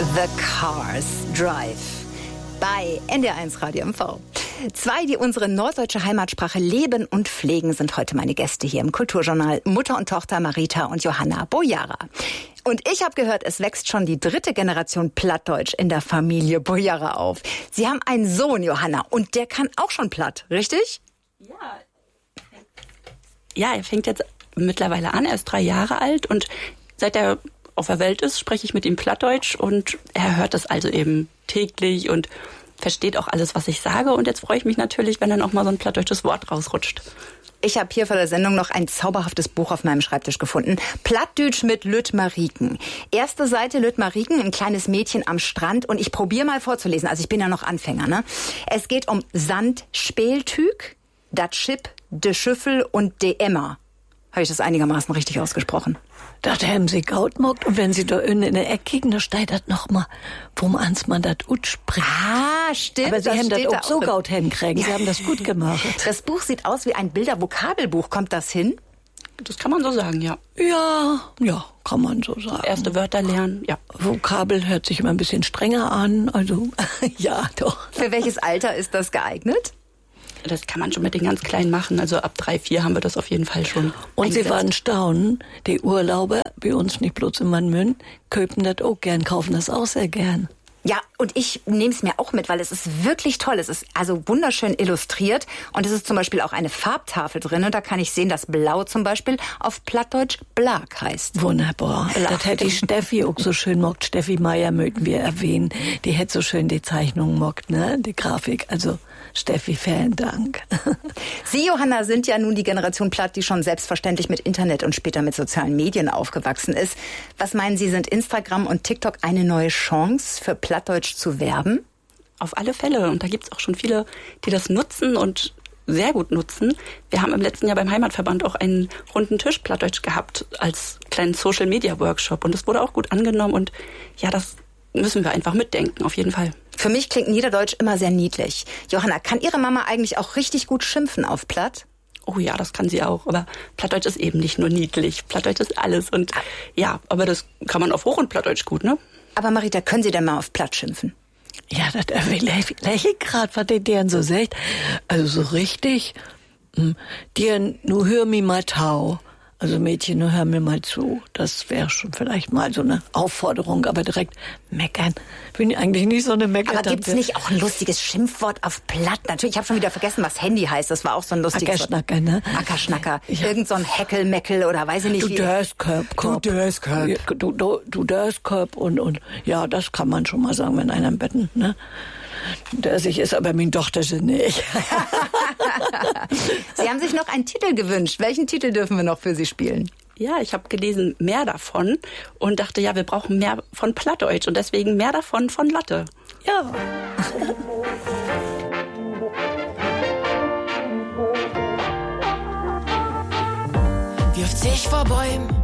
The Cars Drive bei NDR1 Radio MV. Zwei, die unsere norddeutsche Heimatsprache leben und pflegen, sind heute meine Gäste hier im Kulturjournal. Mutter und Tochter Marita und Johanna Bojara. Und ich habe gehört, es wächst schon die dritte Generation Plattdeutsch in der Familie Bojara auf. Sie haben einen Sohn, Johanna, und der kann auch schon Platt, richtig? Ja, er fängt jetzt mittlerweile an. Er ist 3 Jahre alt und seit er auf der Welt ist, spreche ich mit ihm Plattdeutsch und er hört das also eben täglich und versteht auch alles, was ich sage. Und jetzt freue ich mich natürlich, wenn dann auch mal so ein plattdeutsches Wort rausrutscht. Ich habe hier vor der Sendung noch ein zauberhaftes Buch auf meinem Schreibtisch gefunden. Plattdütsch mit Lüt Mariken. Erste Seite Lüt Mariken, ein kleines Mädchen am Strand. Und ich probiere mal vorzulesen. Also ich bin ja noch Anfänger, ne? Es geht um Sandspeltüg, dat Schip, de Schüffel und de Emmer. Habe ich das einigermaßen richtig ausgesprochen? Das haben sie gaut mockt. Und wenn sie da in der Ecke kicken, da steht das nochmal, worum ans man das ut spricht. Ah, stimmt. Aber sie haben das auch so drin. gaut hinkriegen. Sie haben das gut gemacht. Das Buch sieht aus wie ein Bildervokabelbuch. Kommt das hin? Das kann man so sagen, ja. Ja, kann man so sagen. Erste Wörter lernen, ja. Vokabel hört sich immer ein bisschen strenger an. Also, ja, doch. Für welches Alter ist das geeignet? Das kann man schon mit den ganz Kleinen machen. Also ab 3, 4 haben wir das auf jeden Fall schon. Und sie waren staunen, die Urlauber, bei uns nicht bloß in Mannmünn, köpen das auch gern, kaufen das auch sehr gern. Ja, und ich nehme es mir auch mit, weil es ist wirklich toll. Es ist also wunderschön illustriert und es ist zum Beispiel auch eine Farbtafel drin. Und da kann ich sehen, dass Blau zum Beispiel auf Plattdeutsch Blag heißt. Wunderbar. Das hätte die Steffi auch so schön mockt. Steffi Meier möchten wir erwähnen. Die hätte so schön die Zeichnung mockt, ne? Die Grafik. Also Steffi, vielen Dank. Sie, Johanna, sind ja nun die Generation Platt, die schon selbstverständlich mit Internet und später mit sozialen Medien aufgewachsen ist. Was meinen Sie, sind Instagram und TikTok eine neue Chance für Plattdeutsch zu werben? Auf alle Fälle. Und da gibt es auch schon viele, die das nutzen und sehr gut nutzen. Wir haben im letzten Jahr beim Heimatverband auch einen runden Tisch Plattdeutsch gehabt als kleinen Social-Media-Workshop. Und das wurde auch gut angenommen. Und ja, das müssen wir einfach mitdenken, auf jeden Fall. Für mich klingt Niederdeutsch immer sehr niedlich. Johanna, kann Ihre Mama eigentlich auch richtig gut schimpfen auf Platt? Oh ja, das kann sie auch. Aber Plattdeutsch ist eben nicht nur niedlich. Plattdeutsch ist alles. Und ja, aber das kann man auf Hoch- und Plattdeutsch gut, ne? Aber Marita, können Sie denn mal auf Platt schimpfen? Ja, das lächelt grad, was deren so sagt. Also so richtig, dir, nu hör mi mal tau. Also Mädchen, nu hör mir mal zu. Das wäre schon vielleicht mal so eine Aufforderung, aber direkt meckern. Bin eigentlich nicht so eine Meckern. Aber gibt's nicht auch ein lustiges Schimpfwort auf Platt? Natürlich, ich habe schon wieder vergessen, was Handy heißt. Das war auch so ein lustiges Ackerschnacker, ne? Ackerschnacker. Ja. Irgend so ein Heckelmeckel oder weiß ich nicht wie. Du Dösköp und ja, das kann man schon mal sagen, wenn einer im Bett, ne? Dösig ist aber meine Tochter nicht. Sie haben sich noch einen Titel gewünscht. Welchen Titel dürfen wir noch für Sie spielen? Ja, ich habe gelesen, mehr davon und dachte, ja, wir brauchen mehr von Plattdeutsch und deswegen mehr davon von Lotte. Ja. Wirft sich vor Bäumen